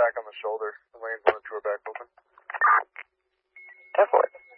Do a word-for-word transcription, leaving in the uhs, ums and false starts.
back on the shoulder. The lane's one and two are back open. Definitely.